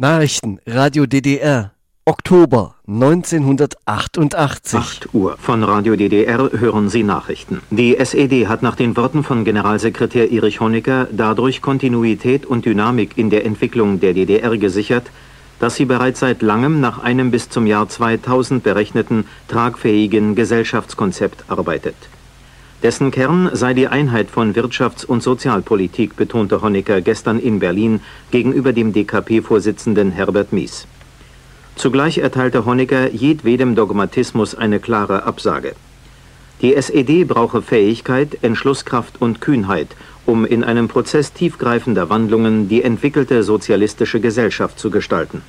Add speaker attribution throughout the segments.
Speaker 1: Nachrichten, Radio DDR, Oktober 1988.
Speaker 2: 8 Uhr. Von Radio DDR hören Sie Nachrichten. Die SED hat nach den Worten von Generalsekretär Erich Honecker dadurch Kontinuität und Dynamik in der Entwicklung der DDR gesichert, dass sie bereits seit langem nach einem bis zum Jahr 2000 berechneten, tragfähigen Gesellschaftskonzept arbeitet. Dessen Kern sei die Einheit von Wirtschafts- und Sozialpolitik, betonte Honecker gestern in Berlin gegenüber dem DKP-Vorsitzenden Herbert Mies. Zugleich erteilte Honecker jedwedem Dogmatismus eine klare Absage. Die SED brauche Fähigkeit, Entschlusskraft und Kühnheit, um in einem Prozess tiefgreifender Wandlungen die entwickelte sozialistische Gesellschaft zu gestalten.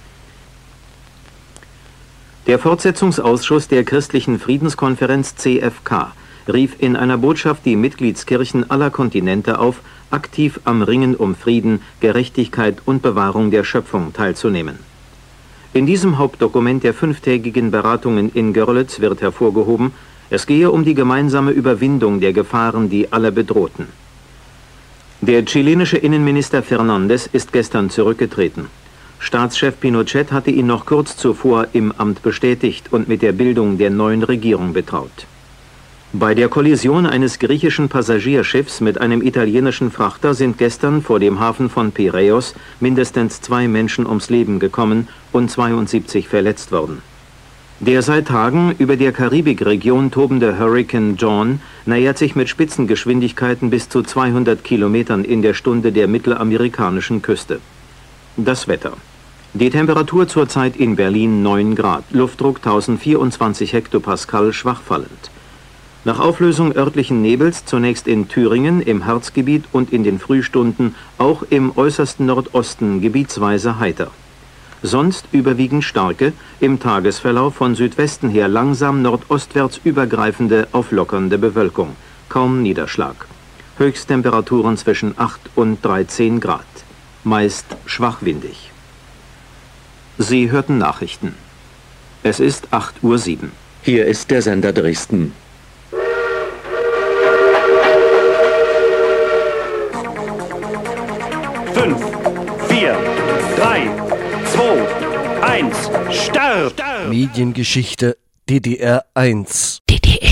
Speaker 2: Der Fortsetzungsausschuss der Christlichen Friedenskonferenz CFK rief in einer Botschaft die Mitgliedskirchen aller Kontinente auf, aktiv am Ringen um Frieden, Gerechtigkeit und Bewahrung der Schöpfung teilzunehmen. In diesem Hauptdokument der 5-tägigen Beratungen in Görlitz wird hervorgehoben, es gehe um die gemeinsame Überwindung der Gefahren, die alle bedrohten. Der chilenische Innenminister Fernández ist gestern zurückgetreten. Staatschef Pinochet hatte ihn noch kurz zuvor im Amt bestätigt und mit der Bildung der neuen Regierung betraut. Bei der Kollision eines griechischen Passagierschiffs mit einem italienischen Frachter sind gestern vor dem Hafen von Piräus mindestens 2 Menschen ums Leben gekommen und 72 verletzt worden. Der seit Tagen über der Karibikregion tobende Hurrikan John nähert sich mit Spitzengeschwindigkeiten bis zu 200 Kilometern in der Stunde der mittelamerikanischen Küste. Das Wetter. Die Temperatur zurzeit in Berlin 9 Grad, Luftdruck 1024 Hektopascal, schwach fallend. Nach Auflösung örtlichen Nebels zunächst in Thüringen, im Harzgebiet und in den Frühstunden auch im äußersten Nordosten gebietsweise heiter. Sonst überwiegend starke, im Tagesverlauf von Südwesten her langsam nordostwärts übergreifende, auflockernde Bewölkung. Kaum Niederschlag. Höchsttemperaturen zwischen 8 und 13 Grad. Meist schwachwindig. Sie hörten Nachrichten. Es ist 8:07 Uhr.
Speaker 3: Hier ist der Sender Dresden.
Speaker 4: Fünf, 4, 3, 2, 1, Start!
Speaker 1: Mediengeschichte DDR 1.
Speaker 5: DDR